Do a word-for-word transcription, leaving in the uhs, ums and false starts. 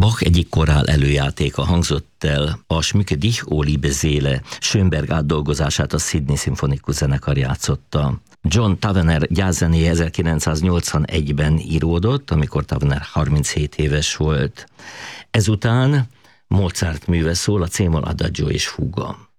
Bach egyik korál előjátéka hangzott el, a Schmücke dich, o liebe Seele, Schönberg átdolgozását a Sydney Szimfonikus Zenekar játszotta. John Tavener gyászzenéje ezerkilencszáznyolcvanegyben íródott, amikor Tavener harminchét éves volt. Ezután Mozart műve szól, a C-moll adagio és fuga.